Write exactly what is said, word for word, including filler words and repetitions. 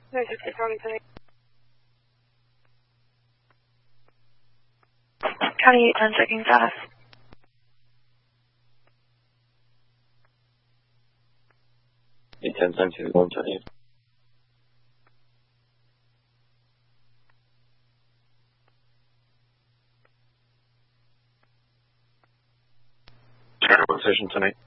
No, just keep talking to me. County eight ten checking status. eight ten ten two one twenty. Station tonight.